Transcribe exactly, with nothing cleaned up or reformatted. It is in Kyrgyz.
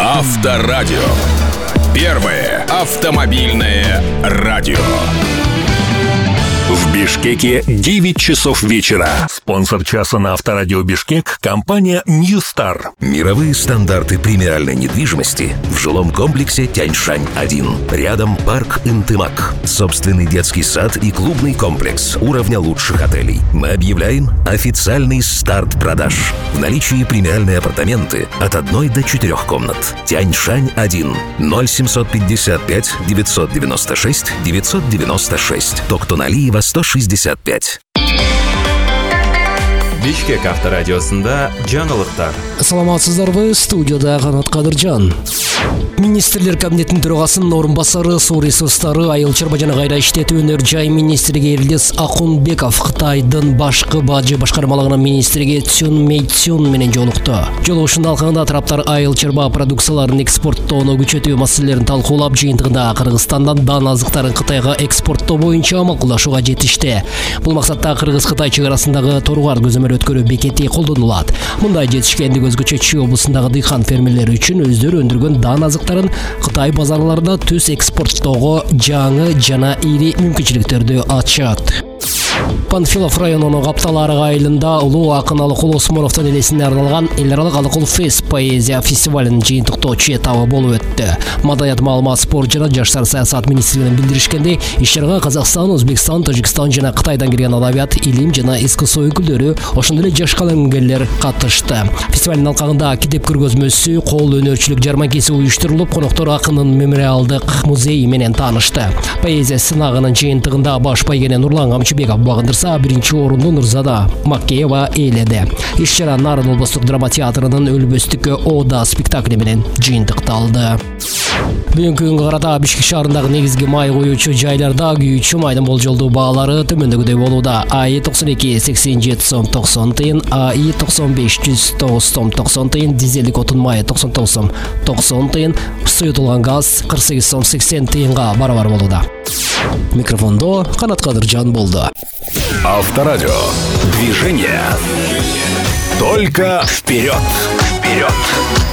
Авторадио. Первое автомобильное радио. В Бишкеке девять часов вечера. Спонсор часа на Авторадио Бишкек — компания New Star. Мировые стандарты премиальной недвижимости в жилом комплексе Тяньшань один. Рядом парк Интымак. Собственный детский сад и клубный комплекс уровня лучших отелей. Мы объявляем официальный старт продаж. В наличии премиальные апартаменты от одной до четырех комнат. Тяньшань один. ноль семьсот пятьдесят пять девятьсот девяносто шесть девятьсот девяносто шесть. Токтоналиева сто шестьдесят пять. Бишкек авторадиосында жаңылыктар. Саламатсыздарбы, студияда Канат Кадыржан. Министрлер кабинетinin төрағасының орынбасары су ресурстары айыл чарба жана кайра иштетүү өнөр жай министриге Эрлес Акунбеков Кытайдын башкы бажы башкармалыгынын министриге Цюн Мэйцюн менен жолукту. Жолугушунун алкагында тараптар айыл чарба продукцияларын экспорттоону күчөтүү маселелерин талкуулап, жыйынтыгында Кыргызстандан дан азыктарын Кытайга экспорттоо боюнча макулдашууга жетишти. Бул максатта Кыргыз-Кытай чек арасындагы Торугар көзөмөл өткөрүү бекети колдонулат. Мындай жетишкендик өзгөчө Чүй облусундагы дыйкан фермерлери үчүн өздөрү өндүргөн дан азыктарын Кытай базарларына түз экспорттоого жаңы жана ири мүмкүнчүлүктөрдү ачат. Панфилов районунун Каптал-Арык айылында улуу акын Алыкул Осмоновдун элесине арналган эл аралык Алыкул Фест поэзия фестивалынын жыйынтыктоочу этабы болуп өттү. Маданият, маалымат, спорт жана жаштар саясат министрлигинин билдиришкендей, иш-чарага Казакстан, Өзбекстан, Тажикстан жана Кытайдан келген адабият, илим жана искусство өкүлдөрү, ошондой эле жаш калемгерлер катышты. Фестивалдын алкагында китеп көргөзмөсү, кол өнөрчүлүк жарманкеси уюштурулуп, коноктор акынын мемориалдык музейи менен таанышты. Поэзия сынагынын жыйынтыгында баш байгене Нурлан Камчыбеков багындырса, биринчи орунду Нурзада Макеева ээледи. Иш-чара Нарын облустук драма театрынын Өлбөстүккө Ода спектакли менен жыйынтыкталды. Бүгүнкү күнгө карата Бишкек шаарындагы негизги май коюучу жайларда күйүүчү майдын болжолдуу баалары төмөндөгүдөй болууда. АИ токсон эки сексен жети сом токсон тыйын, АИ токсон беш жүз тогуз сом токсон тыйын, дизелдик отун майы токсон тогуз сом токсон тыйын, суютулган газ кырк сегиз сом сексен тыйынга барабар болууда. Микрофондо Канат Кадыржан болду. Авторадио. Движение. Только вперед. Вперед.